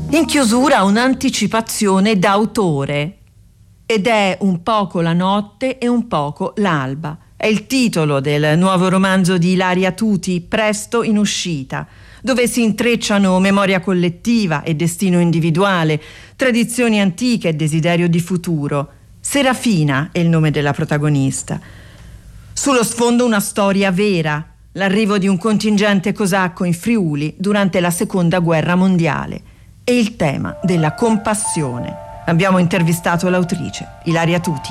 In chiusura un'anticipazione d'autore, ed è un poco la notte e un poco l'alba. È il titolo del nuovo romanzo di Ilaria Tuti, presto in uscita, dove si intrecciano memoria collettiva e destino individuale, tradizioni antiche e desiderio di futuro. Serafina è il nome della protagonista. Sullo sfondo una storia vera, l'arrivo di un contingente cosacco in Friuli durante la Seconda Guerra Mondiale e il tema della compassione. Abbiamo intervistato l'autrice, Ilaria Tuti.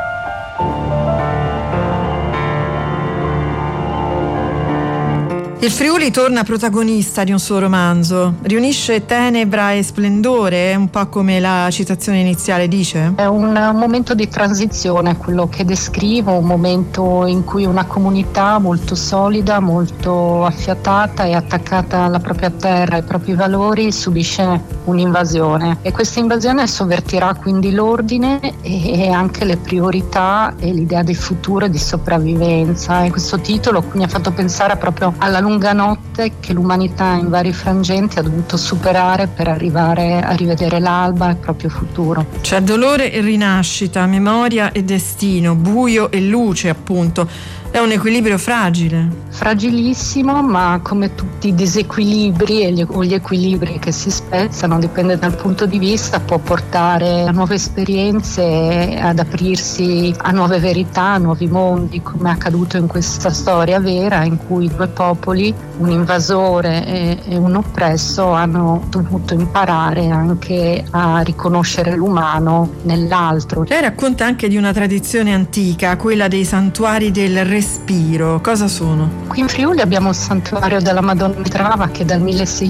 Il Friuli torna protagonista di un suo romanzo, riunisce tenebra e splendore, un po' come la citazione iniziale dice? È un momento di transizione, quello che descrivo, un momento in cui una comunità molto solida, molto affiatata e attaccata alla propria terra, ai propri valori, subisce un'invasione. E questa invasione sovvertirà quindi l'ordine e anche le priorità e l'idea di futuro e di sopravvivenza. E questo titolo mi ha fatto pensare proprio alla lunga notte che l'umanità in vari frangenti ha dovuto superare per arrivare a rivedere l'alba e il proprio futuro. C'è dolore e rinascita, memoria e destino, buio e luce, appunto. È un equilibrio fragile. Fragilissimo, ma come tutti i disequilibri o gli equilibri che si spezzano, dipende dal punto di vista, può portare a nuove esperienze, ad aprirsi a nuove verità, a nuovi mondi, come è accaduto in questa storia vera in cui due popoli, un invasore e un oppresso, hanno dovuto imparare anche a riconoscere l'umano nell'altro. Lei racconta anche di una tradizione antica, quella dei santuari del respiro. Cosa sono? Qui in Friuli abbiamo il santuario della Madonna di Trava che dal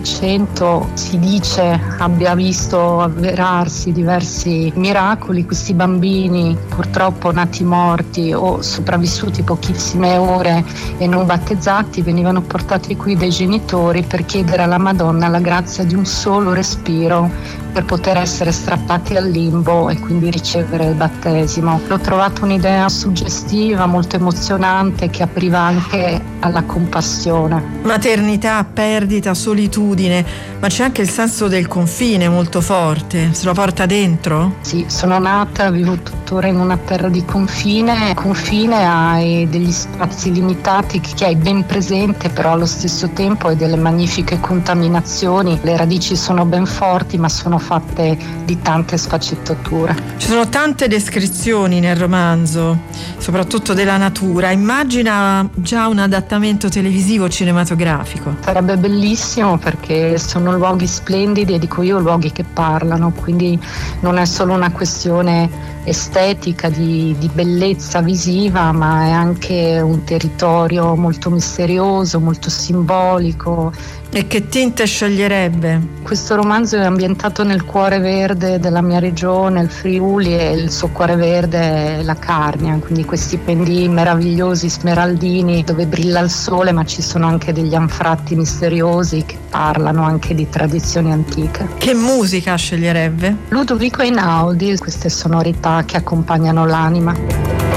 1600 si dice abbia visto avverarsi diversi miracoli. Questi bambini, purtroppo nati morti o sopravvissuti pochissime ore e non battezzati, venivano portati qui dai genitori per chiedere alla Madonna la grazia di un solo respiro per poter essere strappati al limbo e quindi ricevere il battesimo. L'ho trovato un'idea suggestiva, molto emozionante, che apriva anche alla compassione. Maternità, perdita, solitudine, ma c'è anche il senso del confine molto forte. Se lo porta dentro? Sì, sono nata, vivo tuttora in una terra di confine. Il confine hai degli spazi limitati che hai ben presente, però allo stesso tempo hai delle magnifiche contaminazioni. Le radici sono ben forti, ma sono fatte di tante sfaccettature. Ci sono tante descrizioni nel romanzo, soprattutto della natura. Immagina già un adattamento televisivo o cinematografico. Sarebbe bellissimo perché sono luoghi splendidi e dico io luoghi che parlano, quindi non è solo una questione estetica di bellezza visiva, ma è anche un territorio molto misterioso, molto simbolico. E che tinte sceglierebbe? Questo romanzo è ambientato nel cuore verde della mia regione, il Friuli, e il suo cuore verde è la Carnia, quindi questi pendii meravigliosi smeraldini dove brilla il sole, ma ci sono anche degli anfratti misteriosi che parlano anche di tradizioni antiche. Che musica sceglierebbe? Ludovico Einaudi, queste sonorità che accompagnano l'anima.